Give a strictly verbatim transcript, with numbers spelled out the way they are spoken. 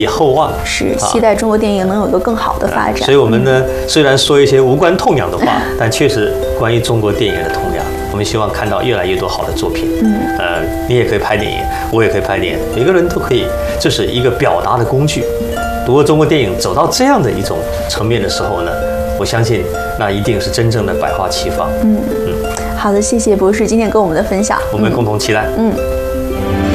也厚望， 是期待中国电影能有一个更好的发展。 所以我们呢，虽然说一些无关痛痒的话，但确实关于中国电影的痛痒。我们希望看到越来越多好的作品。嗯，呃，你也可以拍电影，我也可以拍电影，每个人都可以，这是一个表达的工具。如果中国电影走到这样的一种层面的时候呢，我相信那一定是真正的百花齐放。 嗯嗯，好的，谢谢博士今天跟我们的分享， 我们共同期待。 嗯。